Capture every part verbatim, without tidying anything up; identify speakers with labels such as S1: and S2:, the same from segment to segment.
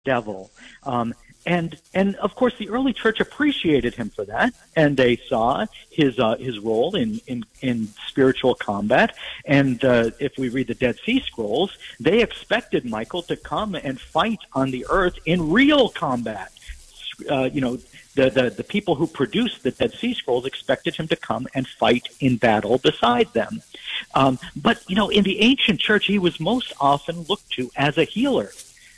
S1: devil. Um, and and of course, the early church appreciated him for that, and they saw his uh, his role in, in in spiritual combat. And uh, if we read the Dead Sea Scrolls, they expected Michael to come and fight on the earth in real combat. Uh, you know, the, the the people who produced the Dead Sea Scrolls expected him to come and fight in battle beside them. Um, but you know, in the ancient church, he was most often looked to as a healer.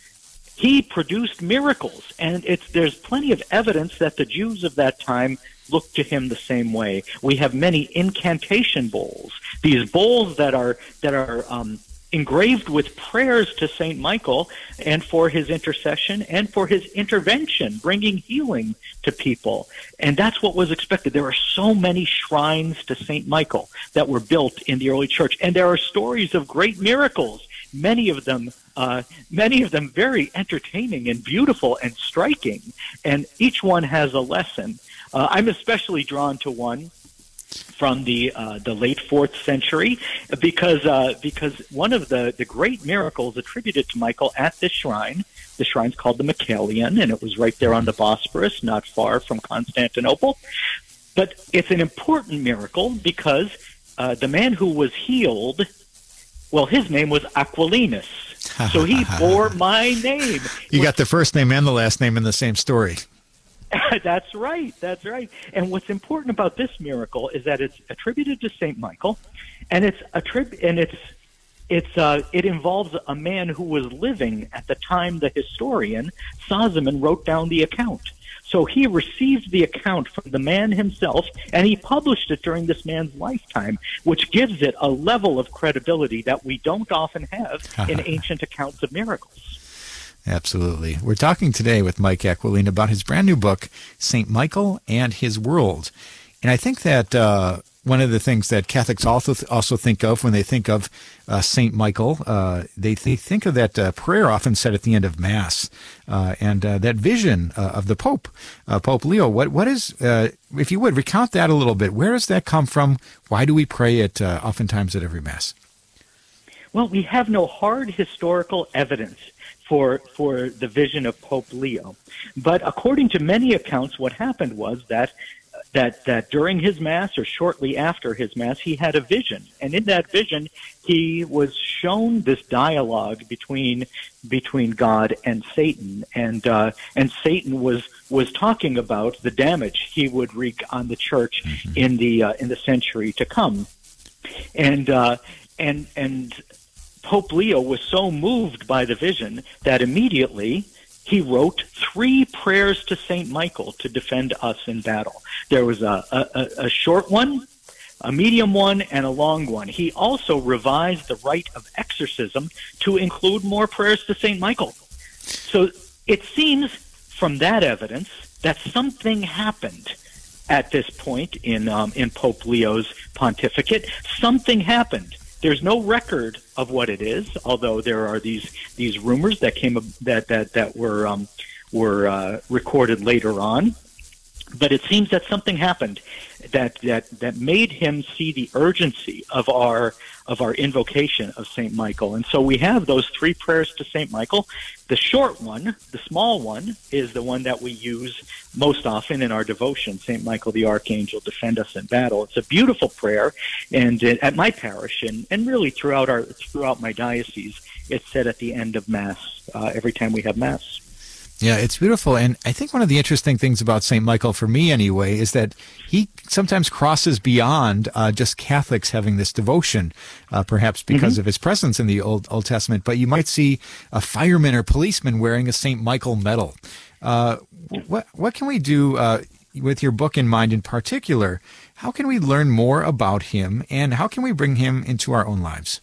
S1: He produced miracles, and it's there's plenty of evidence that the Jews of that time looked to him the same way. We have many incantation bowls, these bowls that are that are um, engraved with prayers to Saint Michael and for his intercession and for his intervention, bringing healing to people. And that's what was expected. There are so many shrines to Saint Michael that were built in the early church, and there are stories of great miracles. Many of them, uh, many of them very entertaining and beautiful and striking, and each one has a lesson. Uh, I'm especially drawn to one from the uh, the late fourth century because uh, because one of the, the great miracles attributed to Michael at this shrine, the shrine's called the Michaelion, and it was right there on the Bosporus, not far from Constantinople. But it's an important miracle because uh, the man who was healed, well, his name was Aquilinus, so he bore my name.
S2: You got the first name and the last name in the same story.
S1: That's right. That's right. And what's important about this miracle is that it's attributed to Saint Michael, and it's attrib- and it's it's uh, it involves a man who was living at the time the historian Sozomen wrote down the account. So he received the account from the man himself, and he published it during this man's lifetime, which gives it a level of credibility that we don't often have in ancient accounts of miracles.
S2: Absolutely. We're talking today with Mike Aquilina about his brand new book, Saint Michael and His World. And I think that uh, one of the things that Catholics also th- also think of when they think of uh, Saint Michael, uh, they, they think of that uh, prayer often said at the end of Mass, uh, and uh, that vision uh, of the Pope, uh, Pope Leo. What what is, uh, if you would, recount that a little bit. Where does that come from? Why do we pray it uh, oftentimes at every Mass?
S1: Well, we have no hard historical evidence for for the vision of Pope Leo. But according to many accounts, what happened was that that that during his Mass or shortly after his Mass, he had a vision. And in that vision, he was shown this dialogue between between God and Satan. And uh, and Satan was was talking about the damage he would wreak on the church mm-hmm. in the uh, in the century to come. And uh, and and Pope Leo was so moved by the vision that immediately he wrote three prayers to Saint Michael to defend us in battle. There was a, a, a short one, a medium one, and a long one. He also revised the rite of exorcism to include more prayers to Saint Michael. So it seems from that evidence that something happened at this point in um, in Pope Leo's pontificate. Something happened. There's no record of what it is, although there are these these rumors that came that that that were um, were uh, recorded later on. But it seems that something happened that that that made him see the urgency of our of our invocation of Saint Michael. And so we have those three prayers to Saint Michael. The short one, the small one, is the one that we use most often in our devotion, Saint Michael the Archangel, defend us in battle. It's a beautiful prayer, and uh, at my parish, and, and really throughout our throughout my diocese, it's said at the end of Mass, uh, every time we have Mass.
S2: Yeah, it's beautiful. And I think one of the interesting things about Saint Michael, for me anyway, is that he sometimes crosses beyond uh, just Catholics having this devotion, uh, perhaps because mm-hmm. of his presence in the Old Old Testament. But you might see a fireman or policeman wearing a Saint Michael medal. Uh, what, what can we do uh, with your book in mind in particular? How can we learn more about him, and how can we bring him into our own lives?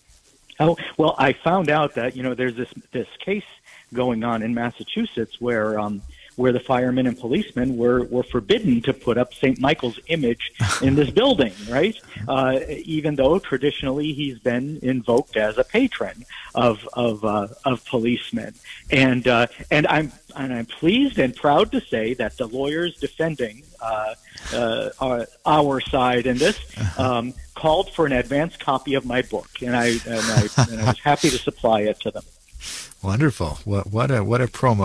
S1: Oh, well, I found out that, you know, there's this this case going on in Massachusetts where um, where the firemen and policemen were, were forbidden to put up Saint Michael's image in this building, right? Uh, even though traditionally he's been invoked as a patron of of uh, of policemen, and uh, and I'm and I'm pleased and proud to say that the lawyers defending uh, uh, our, our side in this um, called for an advance copy of my book, and I and I, and I was happy to supply it to them.
S2: Wonderful. What what a what a promo.